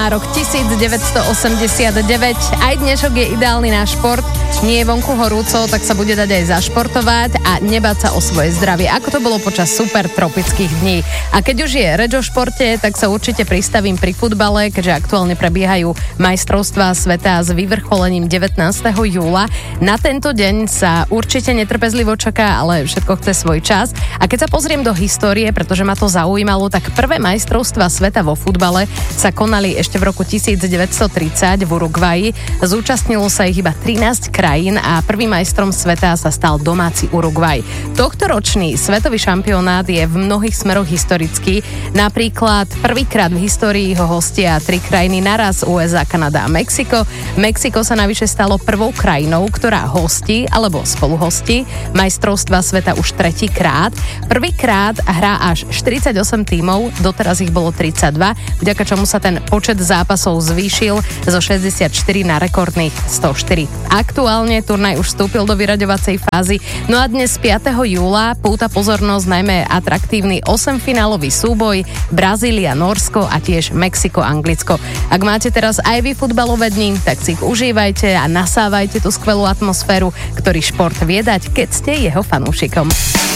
má rok 1989. Aj dnešok je ideálny na šport. Nie je vonku horúco, tak sa bude dať aj zašportovať a nebáť sa o svoje zdravie, ako to bolo počas super tropických dní. A keď už je reč o športe, tak sa určite pristavím pri futbale, keďže aktuálne prebiehajú majstrovstvá sveta s vyvrcholením 19. júla. Na tento deň sa určite netrpezlivo čaká, ale všetko chce svoj čas. A keď sa pozriem do histórie, pretože ma to zaujímalo, tak prvé majstrovstvá sveta vo futbale sa konali ešte v roku 1930 v Uruguayi. Zúčastnilo sa ich iba 13 krajín a prvým majstrom sveta sa stal domáci Uruguay. Tohtoročný svetový šampionát je v mnohých smeroch historický. Napríklad prvýkrát v histórii ho hostia 3 krajiny naraz: USA, Kanada a Mexiko. Mexiko sa navyše stalo prvou krajinou, ktorá hostí alebo spoluhostí majstrovstvá sveta už tretíkrát. Prvýkrát hrá až 48 tímov, doteraz ich bolo 32, vďaka čomu sa ten počet zápasov zvýšil zo 64 na rekordných 104. Aktuálne turnaj už vstúpil do vyraďovacej fázy, no a dnes 5. júla púta pozornosť najmä atraktívny 8-finálový súboj Brazília-Nórsko a tiež Mexiko-Anglicko. Ak máte teraz aj vy futbalové dni, tak si ich užívajte a nasávajte tú skvelú atmosféru, ktorý šport vie dať, keď ste jeho fanúšikom.